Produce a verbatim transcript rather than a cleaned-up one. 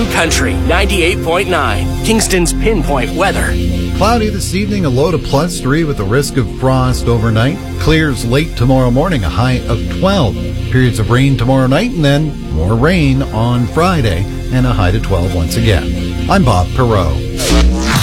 New Country ninety-eight point nine, Kingston's Pinpoint Weather. Cloudy this evening, a low to plus three with a risk of frost overnight. Clears late tomorrow morning, a high of twelve. Periods of rain tomorrow night, and then more rain on Friday, and a high to twelve once again. I'm Bob Perot.